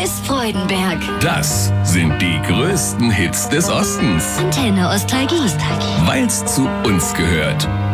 ist Freudenberg. Das sind die größten Hits des Ostens. Antenne Ostalgie. Weil's zu uns gehört.